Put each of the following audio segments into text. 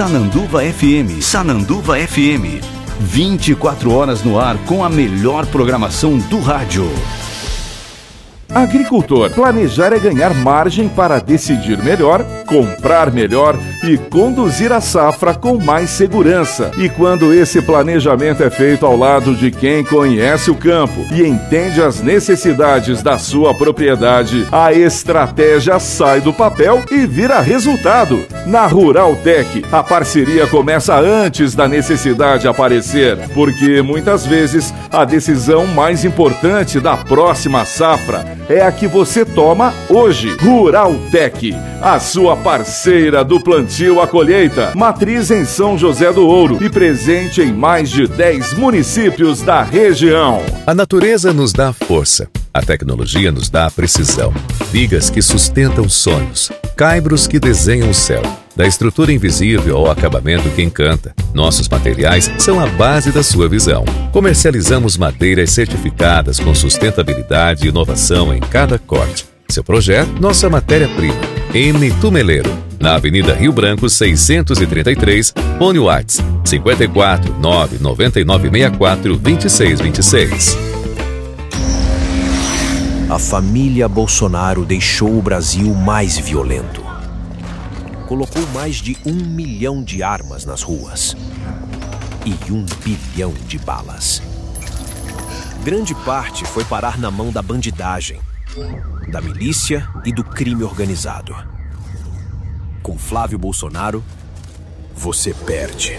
Sananduva FM. Sananduva FM. 24 horas no ar com a melhor programação do rádio. Agricultor, planejar é ganhar margem para decidir melhor, comprar melhor e conduzir a safra com mais segurança. E quando esse planejamento é feito ao lado de quem conhece o campo e entende as necessidades da sua propriedade, a estratégia sai do papel e vira resultado. Na Rural Tech, a parceria começa antes da necessidade aparecer, porque muitas vezes a decisão mais importante da próxima safra é a que você toma hoje. Rural Tech, a sua parceira do plantio à colheita. Matriz em São José do Ouro e presente em mais de 10 municípios da região. A natureza nos dá força. A tecnologia nos dá precisão. Vigas que sustentam sonhos. Caibros que desenham o céu. Da estrutura invisível ao acabamento que encanta, nossos materiais são a base da sua visão. Comercializamos madeiras certificadas com sustentabilidade e inovação em cada corte. Seu projeto, nossa matéria-prima. M. Tumeleiro, na Avenida Rio Branco 633, Fone WhatsApp 54 99964 2626. A família Bolsonaro deixou o Brasil mais violento. Colocou mais de 1 milhão de armas nas ruas e 1 bilhão de balas. Grande parte foi parar na mão da bandidagem, da milícia e do crime organizado. Com Flávio Bolsonaro, você perde.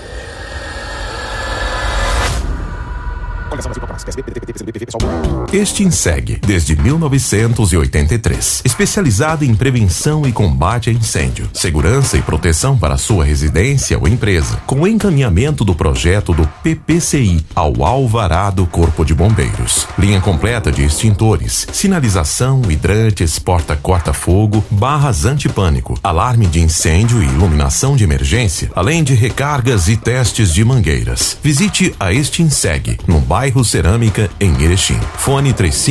Extinseg, desde 1983. Especializado em prevenção e combate a incêndio, segurança e proteção para sua residência ou empresa, com encaminhamento do projeto do PPCI ao alvará do Corpo de Bombeiros. Linha completa de extintores, sinalização, hidrantes, porta-corta-fogo, barras antipânico, alarme de incêndio e iluminação de emergência, além de recargas e testes de mangueiras. Visite a Extinseg, no bairro Cerâmica, em Erechim. Fone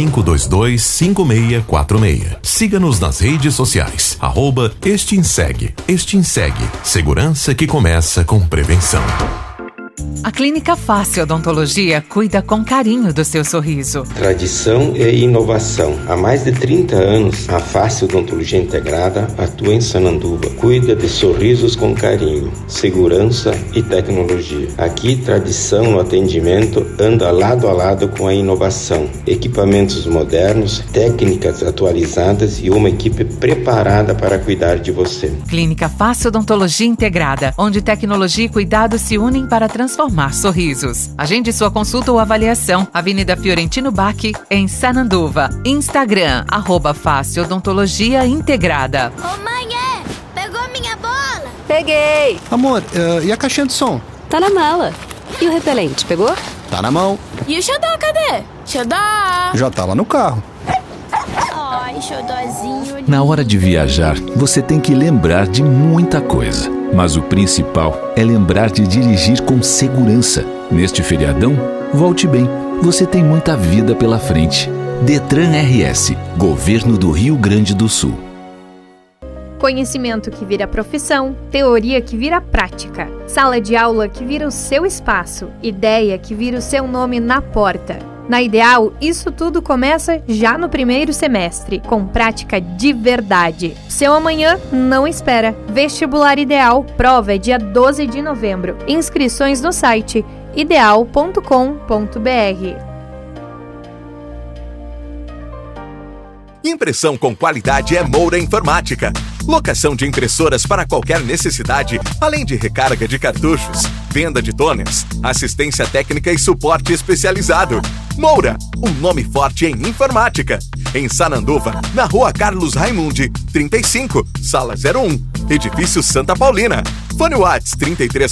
3522-5646. Siga-nos nas redes sociais. @Extinseg. Extinseg. Segurança que começa com prevenção. A Clínica Fácil Odontologia cuida com carinho do seu sorriso. Tradição e inovação. Há mais de 30 anos, a Fácil Odontologia Integrada atua em Sananduva. Cuida de sorrisos com carinho, segurança e tecnologia. Aqui, tradição no atendimento anda lado a lado com a inovação. Equipamentos modernos, técnicas atualizadas e uma equipe preparada para cuidar de você. Clínica Fácil Odontologia Integrada, onde tecnologia e cuidado se unem para transformar sorrisos. Agende sua consulta ou avaliação. Avenida Fiorentino Bach, em Sananduva. Instagram, @Fácil Odontologia Integrada. Ô mãe, pegou minha bola? Peguei! Amor, e a caixinha de som? Tá na mala. E o repelente, pegou? Tá na mão. E o xodó, cadê? Xodó! Já tá lá no carro. Ai, xodózinho. Na hora de viajar, você tem que lembrar de muita coisa. Mas o principal é lembrar de dirigir com segurança. Neste feriadão, volte bem. Você tem muita vida pela frente. Detran RS, Governo do Rio Grande do Sul. Conhecimento que vira profissão, teoria que vira prática, sala de aula que vira o seu espaço, ideia que vira o seu nome na porta. Na Ideal, isso tudo começa já no primeiro semestre, com prática de verdade. Seu amanhã não espera. Vestibular Ideal, prova é dia 12 de novembro. Inscrições no site ideal.com.br. Impressão com qualidade é Moura Informática. Locação de impressoras para qualquer necessidade, além de recarga de cartuchos, venda de toners, assistência técnica e suporte especializado. Moura, um nome forte em informática. Em Sananduva, na Rua Carlos Raimundi, 35, Sala 01, Edifício Santa Paulina. Fone WhatsApp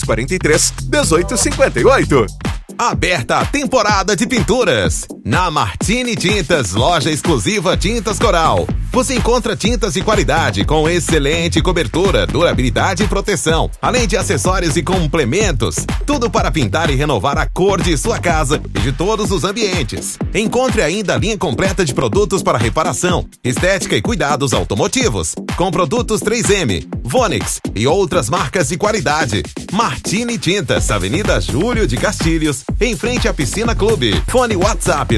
3343-1858. Aberta a temporada de pinturas. Na Martini Tintas, loja exclusiva Tintas Coral. você encontra tintas de qualidade com excelente cobertura, durabilidade e proteção, além de acessórios e complementos. Tudo para pintar e renovar a cor de sua casa e de todos os ambientes. Encontre ainda a linha completa de produtos para reparação, estética e cuidados automotivos, com produtos 3M, Vonix e outras marcas de qualidade. Martini Tintas, Avenida Júlio de Castilhos, em frente à Piscina Clube. Fone WhatsApp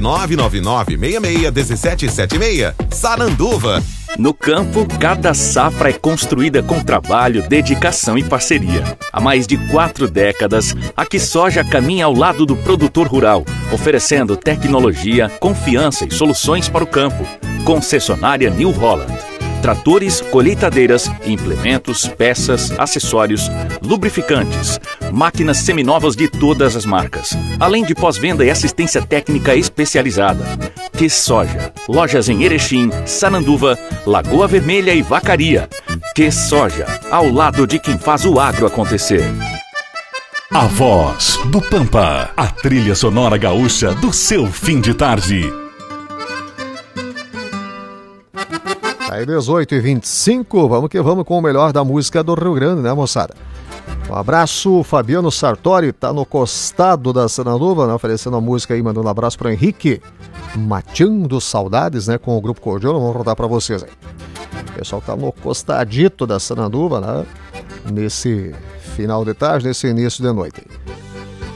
999-66-1776. Sananduva. No campo, cada safra é construída com trabalho, dedicação e parceria. Há mais de 4 décadas, a QuiSoja caminha ao lado do produtor rural, oferecendo tecnologia, confiança e soluções para o campo. Concessionária New Holland. Tratores, colheitadeiras, implementos, peças, acessórios, lubrificantes, máquinas seminovas de todas as marcas, além de pós-venda e assistência técnica especializada. QuiSoja. Lojas em Erechim, Sananduva, Lagoa Vermelha e Vacaria. QuiSoja, ao lado de quem faz o agro acontecer. A Voz do Pampa, a trilha sonora gaúcha do seu fim de tarde. Aí 18h25, vamos que vamos com o melhor da música do Rio Grande, né, moçada? Um abraço, Fabiano Sartori, tá no costado da Sananduva, né, oferecendo a música aí, mandando um abraço para Henrique, Mateando Saudades, né, com o Grupo Cordiona, vamos rodar para vocês aí. O pessoal tá no costadito da Sananduva, né, nesse final de tarde, nesse início de noite.